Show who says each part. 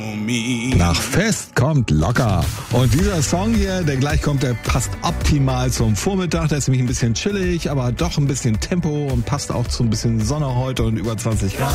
Speaker 1: Nach Fest kommt locker. Und dieser Song hier, der gleich kommt, der passt optimal zum Vormittag. Der ist nämlich ein bisschen chillig, aber doch ein bisschen Tempo und passt auch zu ein bisschen Sonne heute und über 20 Grad.